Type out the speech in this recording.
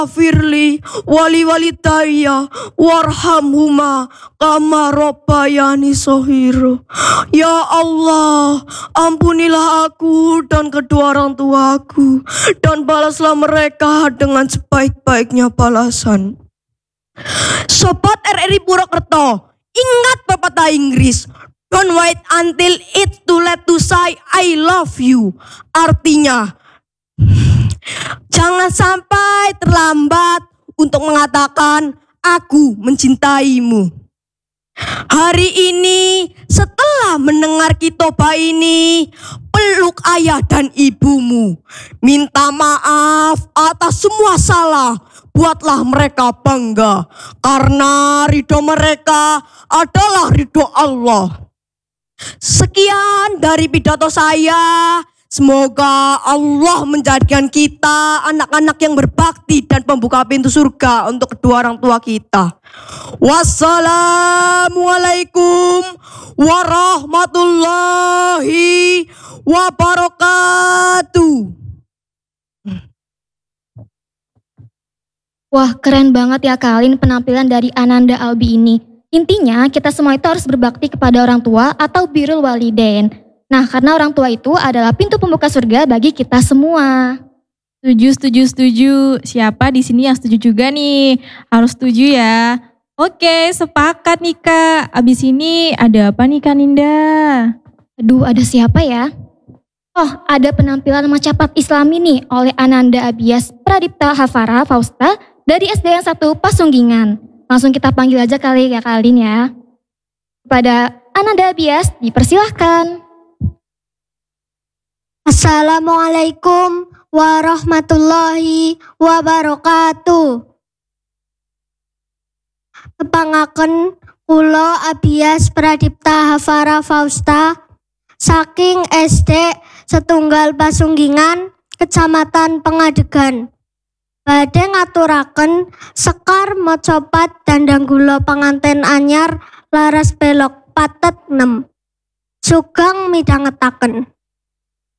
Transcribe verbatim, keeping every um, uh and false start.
Firli wali walidayya warhamhuma kama rabbayani shaghira. Ya Allah, ampunilah aku dan kedua orang tuaku dan balaslah mereka dengan sebaik-baiknya balasan. Sobat R R I Purwokerto, ingat pepatah Inggris, don't wait until it's too late to say I love you. Artinya, jangan sampai terlambat untuk mengatakan aku mencintaimu. Hari ini setelah mendengar khotbah ini, peluk ayah dan ibumu. Minta maaf atas semua salah. Buatlah mereka bangga karena ridho mereka adalah ridho Allah. Sekian dari pidato saya. Semoga Allah menjadikan kita anak-anak yang berbakti dan pembuka pintu surga untuk kedua orang tua kita. Wassalamualaikum warahmatullahi wabarakatuh. Wah, keren banget ya Kalin penampilan dari Ananda Albi ini. Intinya kita semua itu harus berbakti kepada orang tua atau birrul walidain. Nah, karena orang tua itu adalah pintu pembuka surga bagi kita semua. Setuju, setuju, setuju. Siapa di sini yang setuju juga nih? Harus setuju ya. Oke, sepakat nih Kak. Abis ini ada apa nih Kak Ninda? Aduh, ada siapa ya? Oh, ada penampilan macapat Islami nih oleh Ananda Abias Pradipta Hafara Fausta dari S D N satu Pasunggingan. Langsung kita panggil aja kali ya Kalin ya. Kepada Ananda Abias, dipersilahkan. Assalamualaikum warahmatullahi wabarakatuh. Kepangaken kula Abias Pradipta Hafara Fausta saking S D Setunggal Pasunggingan, Kecamatan Pengadegan. Badhe ngaturaken sekar mocopat dandang gula panganten anyar laras belok patet enam. Sugeng midhangetaken.